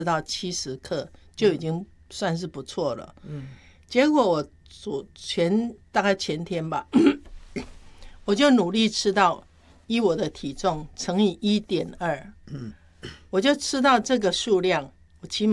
到70克就已经算是不错了。结果我大概前天吧，我就努力吃到依我的体重乘以1.2，我就吃到这个数量，我起码